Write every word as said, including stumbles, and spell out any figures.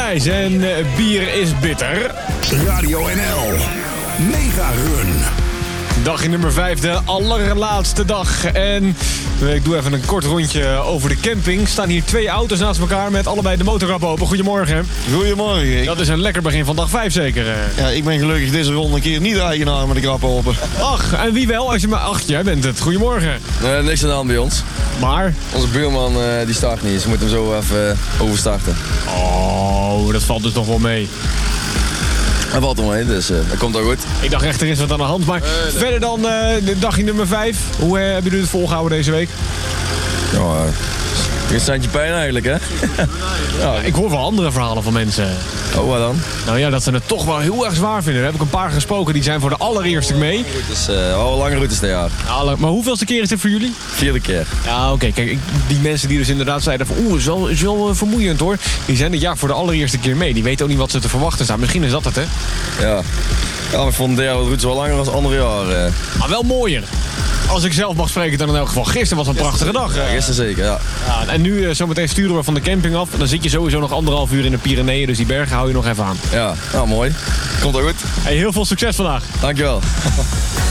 Nijs en uh, bier is bitter. Radio N L. Mega Run. Dag in nummer vijf, de allerlaatste dag. En ik doe even een kort rondje over de camping. Er staan hier twee auto's naast elkaar met allebei de motorkap open. Goedemorgen. Goedemorgen. Dat is een lekker begin van dag vijf zeker. Ja, ik ben gelukkig deze ronde een keer niet de eigenaar met de krap open. Ach, en wie wel als je maar... Ach, jij bent het. Goedemorgen. Nee, niks aan de hand bij ons. Maar? Onze buurman uh, die start niet, dus we moeten hem zo even uh, overstarten. Oh, dat valt dus nog wel mee. Hij valt er mee, dus uh, dat komt al goed. Ik dacht echt, er is wat aan de hand. Maar uh, nee. verder dan uh, de dagje nummer vijf. Hoe uh, hebben jullie het volgehouden deze week? Ja, uh, een standje pijn eigenlijk, hè? Ja, ik hoor wel andere verhalen van mensen. Oh, wat dan? Nou ja, dat ze het toch wel heel erg zwaar vinden. Daar heb ik een paar gesproken, die zijn voor de allereerste mee. Het is uh, al een lange route dit jaar. Ja, maar hoeveelste keer is dit voor jullie? Vierde keer. Ja, oké. Okay. Kijk, ik, die mensen die dus inderdaad zeiden van... Oeh, het is wel, is wel uh, vermoeiend hoor. Die zijn dit jaar voor de allereerste keer mee. Die weten ook niet wat ze te verwachten staan. Misschien is dat het, hè? Ja. Ja, ik vond de derde route wel langer dan andere jaren. Uh. Maar wel mooier. Als ik zelf mag spreken, dan in elk geval. Gisteren was een prachtige dag. Ja, gisteren zeker, ja. ja en nu uh, zometeen sturen we van de camping af. Dan zit je sowieso nog anderhalf uur in de Pyreneeën. Dus die bergen hou je nog even aan. Ja, nou mooi. Komt al goed. Hey, heel veel succes vandaag. Dankjewel.